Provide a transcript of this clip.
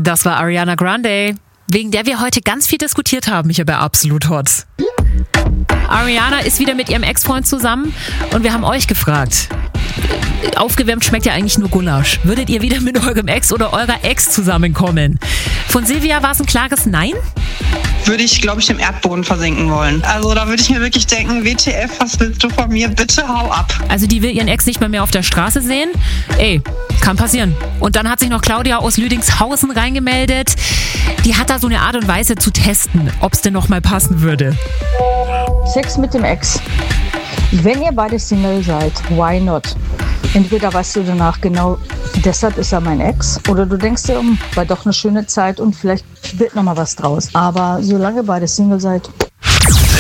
Das war Ariana Grande, wegen der wir heute ganz viel diskutiert haben, hier bei Absolut Hot. Ariana ist wieder mit ihrem Ex-Freund zusammen und wir haben euch gefragt, aufgewärmt schmeckt ja eigentlich nur Gulasch. Würdet ihr wieder mit eurem Ex oder eurer Ex zusammenkommen? Von Silvia war es ein klares Nein? Würde ich, glaube ich, im Erdboden versinken wollen. Also da würde ich mir wirklich denken, WTF, was willst du von mir? Bitte hau ab. Also die will ihren Ex nicht mal mehr auf der Straße sehen? Ey, kann passieren. Und dann hat sich noch Claudia aus Lüdingshausen reingemeldet. Die hat da so eine Art und Weise zu testen, ob es denn noch mal passen würde. Sex mit dem Ex. Wenn ihr beide Single seid, why not? Entweder weißt du danach genau, deshalb ist er mein Ex, oder du denkst dir, war doch eine schöne Zeit und vielleicht wird noch mal was draus. Aber solange beide Single seid,